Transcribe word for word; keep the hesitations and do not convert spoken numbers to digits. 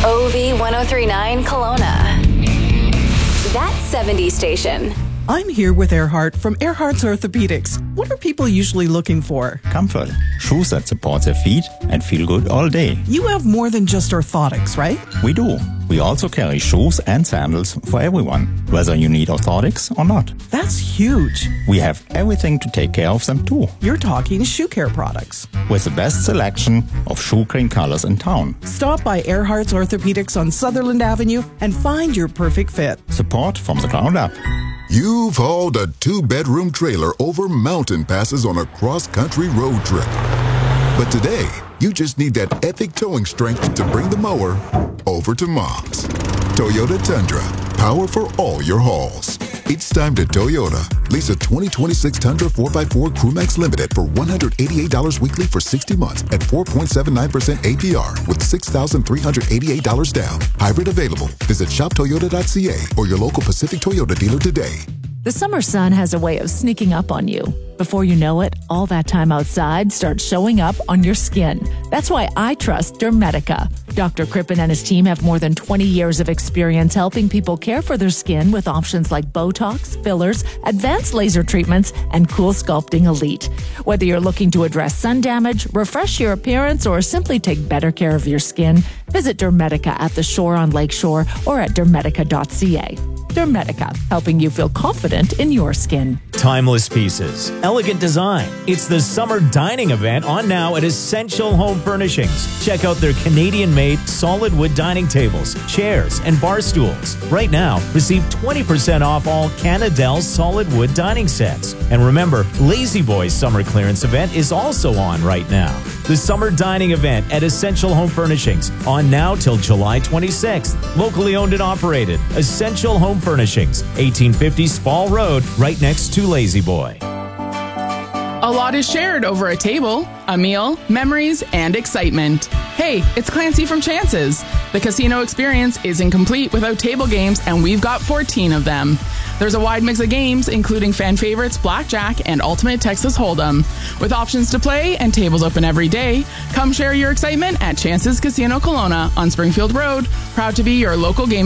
O V ten thirty-nine Kelowna. That seventies station. I'm here with Earhart from Earhart's Orthopedics. What are people usually looking for? Comfort. Shoes that support their feet and feel good all day. You have more than just orthotics, right? We do. We also carry shoes and sandals for everyone, whether you need orthotics or not. That's huge. We have everything to take care of them too. You're talking shoe care products. With the best selection of shoe cream colors in town. Stop by Earhart's Orthopedics on Sutherland Avenue and find your perfect fit. Support from the ground up. You've hauled a two-bedroom trailer over mountain passes on a cross-country road trip. But today, you just need that epic towing strength to bring the mower over to Mom's. Toyota Tundra, power for all your hauls. It's time to Toyota. Lease a twenty twenty-six Tundra four by four Crewmax Limited for one hundred eighty-eight dollars weekly for sixty months at four point seven nine percent A P R with six thousand three hundred eighty-eight dollars down. Hybrid available. Visit shop toyota dot c a or your local Pacific Toyota dealer today. The summer sun has a way of sneaking up on you. Before you know it, all that time outside starts showing up on your skin. That's why I trust Dermetica. Doctor Crippen and his team have more than twenty years of experience helping people care for their skin with options like Botox, fillers, advanced laser treatments, and Cool Sculpting Elite. Whether you're looking to address sun damage, refresh your appearance, or simply take better care of your skin, visit Dermetica at the Shore on Lakeshore or at dermetica dot c a. Dermetica, helping you feel confident in your skin. Timeless pieces, elegant design. It's the summer dining event on now at Essential Home Furnishings. Check out their Canadian-made solid wood dining tables, chairs, and bar stools. Right now, receive twenty percent off all Canadel solid wood dining sets. And remember, Lazy Boy's summer clearance event is also on right now. The summer dining event at Essential Home Furnishings on now till July twenty-sixth. Locally owned and operated. Essential Home Furnishings, eighteen fifty Spall Road, right next to Lazy Boy. A lot is shared over a table, a meal, memories, and excitement. Hey, it's Clancy from Chances. The casino experience isn't complete without table games, and we've got fourteen of them. There's a wide mix of games, including fan favorites, blackjack, and Ultimate Texas Hold'em. With options to play and tables open every day, come share your excitement at Chances Casino Kelowna on Springfield Road. Proud to be your local gaming